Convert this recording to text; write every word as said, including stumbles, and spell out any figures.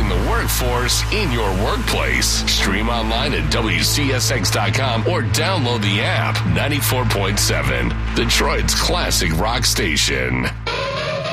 Connecting the workforce in your workplace. Stream online at W C S X dot com or download the app. ninety-four point seven, Detroit's classic rock station.